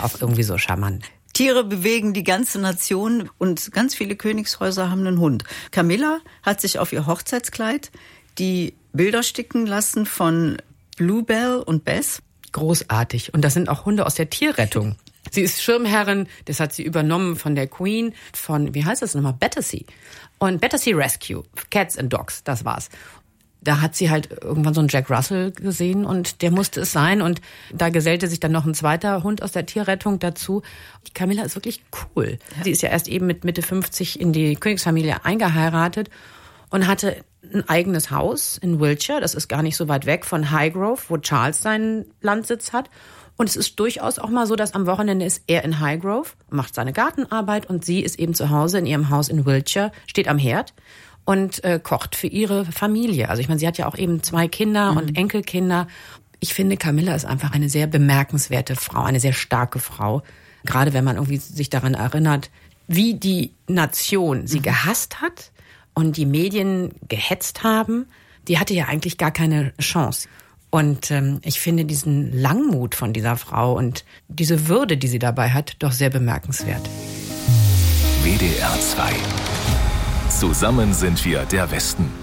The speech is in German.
auch irgendwie so charmant. Tiere bewegen die ganze Nation und ganz viele Königshäuser haben einen Hund. Camilla hat sich auf ihr Hochzeitskleid die Bilder sticken lassen von Bluebell und Bess. Großartig. Und das sind auch Hunde aus der Tierrettung. Sie ist Schirmherrin, das hat sie übernommen von der Queen, von, wie heißt das nochmal, Battersea. Und Battersea Rescue, Cats and Dogs, das war's. Da hat sie halt irgendwann so einen Jack Russell gesehen und der musste es sein. Und da gesellte sich dann noch ein zweiter Hund aus der Tierrettung dazu. Die Camilla ist wirklich cool. Ja. Sie ist ja erst eben mit Mitte 50 in die Königsfamilie eingeheiratet und hatte ein eigenes Haus in Wiltshire. Das ist gar nicht so weit weg von Highgrove, wo Charles seinen Landsitz hat. Und es ist durchaus auch mal so, dass am Wochenende ist er in Highgrove, macht seine Gartenarbeit und sie ist eben zu Hause in ihrem Haus in Wiltshire, steht am Herd und kocht für ihre Familie. Also ich meine, sie hat ja auch eben 2 Kinder und Enkelkinder. Ich finde, Camilla ist einfach eine sehr bemerkenswerte Frau, eine sehr starke Frau. Gerade wenn man irgendwie sich daran erinnert, wie die Nation sie gehasst hat und die Medien gehetzt haben. Die hatte ja eigentlich gar keine Chance. Und ich finde diesen Langmut von dieser Frau und diese Würde, die sie dabei hat, doch sehr bemerkenswert. WDR 2. Zusammen sind wir der Westen.